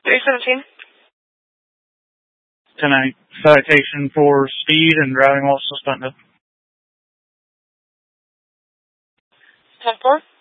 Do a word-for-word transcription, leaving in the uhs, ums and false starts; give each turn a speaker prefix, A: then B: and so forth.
A: three seventeen.
B: Tonight, citation for speed and driving while suspended.
A: ten four.